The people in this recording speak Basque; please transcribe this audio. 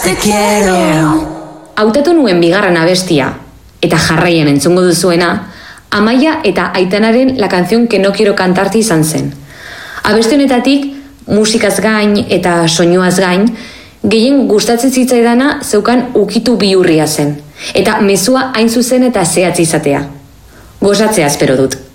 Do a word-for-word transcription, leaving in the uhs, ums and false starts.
te quiero. Hautatu nuen bigarren abestia, eta jarraian entzungo duzuena, Amaia eta Aitanaren La canción que no quiero cantarte izan zen. Abeste honetatik, musikaz gain eta soinuaz gain, gehien gustatzen zitzaidana zeukan ukitu bihurria zen, eta mezua hain zuzen eta zehatz izatea. Gozatzea espero dut.